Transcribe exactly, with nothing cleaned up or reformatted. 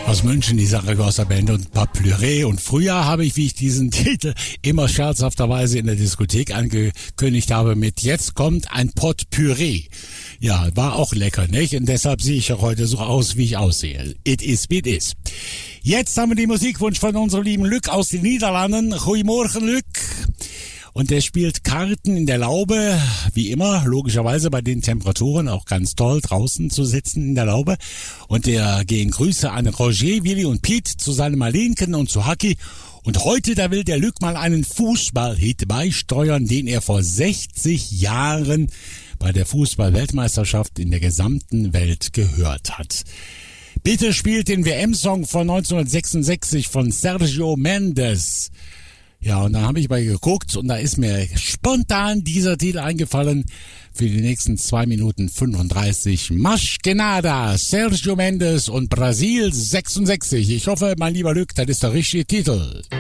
aus München, die Saragossa Band und Pas Pleurer. Und früher habe ich, wie ich diesen Titel immer scherzhafterweise in der Diskothek angekündigt habe, mit Jetzt kommt ein Pot Püree. Ja, war auch lecker, nicht? Und deshalb sehe ich auch heute so aus, wie ich aussehe. It is, wie it is. Jetzt haben wir den Musikwunsch von unserem lieben Luc aus den Niederlanden. Goedemorgen, Luc. Und der spielt Karten in der Laube, wie immer, logischerweise bei den Temperaturen auch ganz toll, draußen zu sitzen in der Laube. Und der gehen Grüße an Roger, Willi und Piet zu seinem Alenken und zu Haki. Und heute, da will der Luc mal einen Fußballhit beisteuern, den er vor sechzig Jahren bei der Fußball-Weltmeisterschaft in der gesamten Welt gehört hat. Bitte spielt den W M-Song von neunzehnhundertsechsundsechzig von Sergio Mendes. Ja, und da habe ich mal geguckt und da ist mir spontan dieser Titel eingefallen für die nächsten zwei Minuten fünfunddreißig. Mas que nada, Sergio Mendes und Brasil sechsundsechzig. Ich hoffe, mein lieber Luc, das ist der richtige Titel.